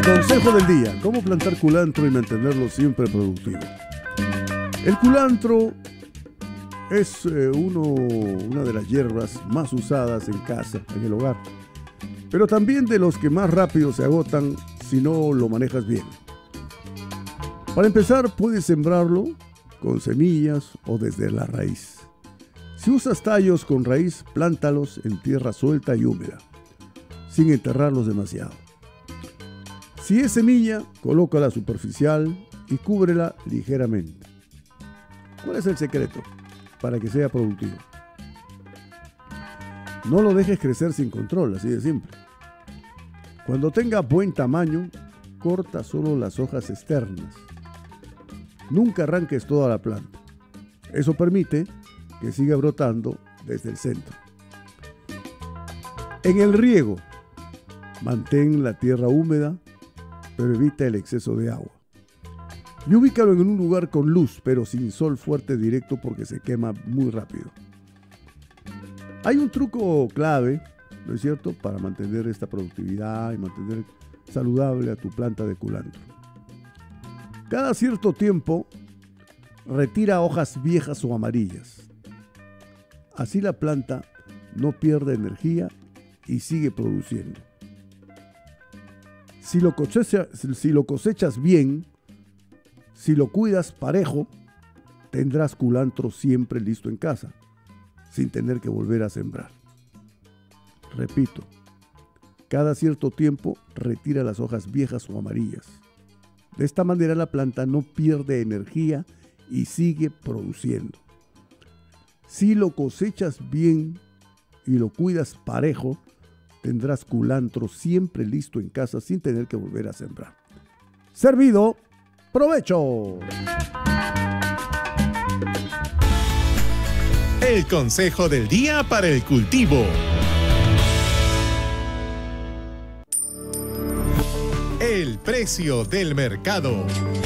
Consejo del día: ¿cómo plantar culantro y mantenerlo siempre productivo? El culantro es una de las hierbas más usadas en casa, en el hogar, pero también de los que más rápido se agotan si no lo manejas bien. Para empezar, puedes sembrarlo con semillas o desde la raíz. Si usas tallos con raíz, plántalos en tierra suelta y húmeda, sin enterrarlos demasiado. Si es semilla, colócala superficial y cúbrela ligeramente. ¿Cuál es el secreto para que sea productivo? No lo dejes crecer sin control, así de simple. Cuando tenga buen tamaño, corta solo las hojas externas. Nunca arranques toda la planta. Eso permite que siga brotando desde el centro. En el riego, mantén la tierra húmeda, pero evita el exceso de agua. Y ubícalo en un lugar con luz, pero sin sol fuerte directo porque se quema muy rápido. Hay un truco clave, ¿no es cierto?, para mantener esta productividad y mantener saludable a tu planta de culantro. Cada cierto tiempo, retira hojas viejas o amarillas. Así la planta no pierde energía y sigue produciendo. Si lo cosechas bien, si lo cuidas parejo, tendrás culantro siempre listo en casa, sin tener que volver a sembrar. Repito, cada cierto tiempo retira las hojas viejas o amarillas. De esta manera la planta no pierde energía y sigue produciendo. Si lo cosechas bien y lo cuidas parejo, tendrás culantro siempre listo en casa sin tener que volver a sembrar. ¡Servido! ¡Provecho! El consejo del día para el cultivo. El precio del mercado.